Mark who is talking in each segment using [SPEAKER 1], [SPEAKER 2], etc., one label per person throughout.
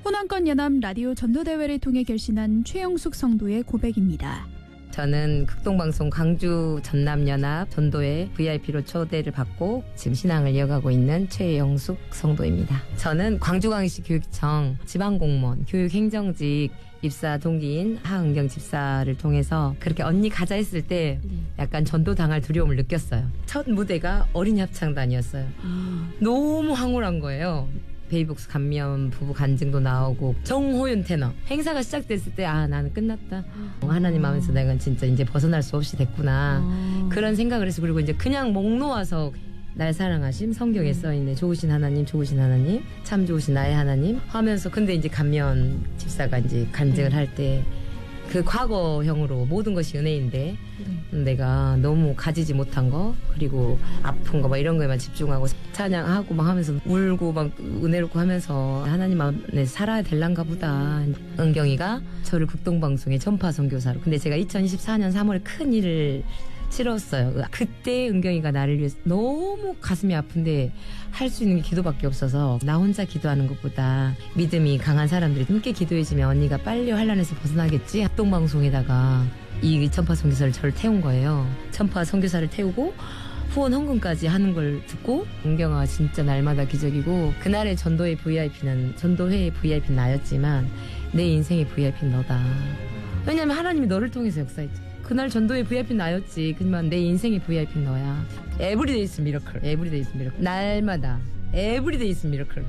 [SPEAKER 1] 호남권 연합 라디오 전도대회를 통해 결신한 최영숙 성도의 고백입니다.
[SPEAKER 2] 저는 극동방송 광주 전남연합 전도회 VIP로 초대를 받고 지금 신앙을 이어가고 있는 최영숙 성도입니다. 저는 광주광역시 교육청 지방공무원 교육행정직 입사 동기인 하은경 집사를 통해서 그렇게 언니 가자 했을 때 약간 전도당할 두려움을 느꼈어요. 첫 무대가 어린이 합창단이었어요. 너무 황홀한 거예요. 베이복스 감면 부부 간증도 나오고 정호윤 테너 행사가 시작됐을 때 나는 끝났다. 하나님 마음에서 내가 진짜 이제 벗어날 수 없이 됐구나. 그런 생각을 해서 그리고 이제 그냥 목 놓아서 날 사랑하심 성경에 써있네. 좋으신 하나님 참 좋으신 나의 하나님 하면서 근데 이제 감면 집사가 이제 간증을 할 때 그 과거형으로 모든 것이 은혜인데 내가 너무 가지지 못한 거 그리고 아픈 거 막 이런 거에만 집중하고 찬양하고 막 하면서 울고 막 은혜롭고 하면서 하나님 안에 살아야 될란가 보다. 은경이가 저를 극동방송에 전파 선교사로 근데 제가 2024년 3월에 큰 일을 치렀어요. 그때 은경이가 나를 위해서 너무 가슴이 아픈데 할 수 있는 게 기도밖에 없어서 나 혼자 기도하는 것보다 믿음이 강한 사람들이 함께 기도해주면 언니가 빨리 환난에서 벗어나겠지. 합동방송에다가 이 전파 선교사를 저를 태운 거예요. 전파 선교사를 태우고 후원 헌금까지 하는 걸 듣고 은경아 진짜 날마다 기적이고 그날의 전도회 VIP는 나였지만 내 인생의 VIP는 너다. 왜냐면 하나님이 너를 통해서 역사했지. 그날 전도의 VIP는 나였지. 그지만 내 인생의 VIP는 너야. Everyday is miracle. Everyday is miracle. 날마다 Everyday is miracle.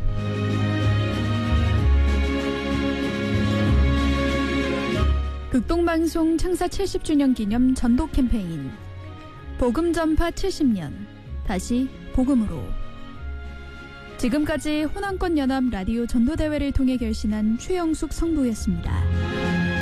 [SPEAKER 1] 극동방송 창사 70주년 기념 전도 캠페인 복음 전파 70년 다시 복음으로. 지금까지 호남권 연합 라디오 전도대회를 통해 결신한 최영숙 성도였습니다.